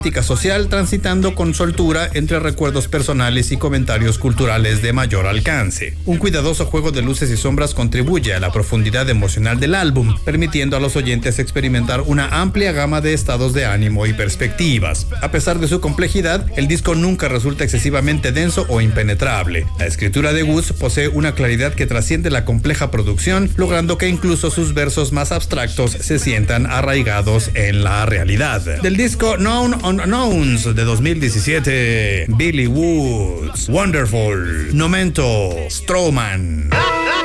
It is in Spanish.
social, transitando con soltura entre recuerdos personales y comentarios culturales de mayor alcance. Un cuidadoso juego de luces y sombras contribuye a la profundidad emocional del álbum, permitiendo a los oyentes experimentar una amplia gama de estados de ánimo y perspectivas. A pesar de su complejidad, el disco nunca resulta excesivamente denso o impenetrable. La escritura de Woods posee una claridad que trasciende la compleja producción, logrando que incluso sus versos más abstractos se sientan arraigados en la realidad. Del disco Known Unknowns de 2017, Billy Woods, Wonderful, Momento, Strawman.